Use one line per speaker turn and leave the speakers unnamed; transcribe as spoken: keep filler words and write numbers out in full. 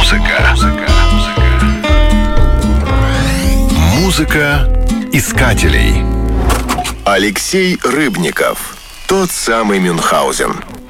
Музыка. Музыка искателей. Алексей Рыбников. Тот самый Мюнхгаузен.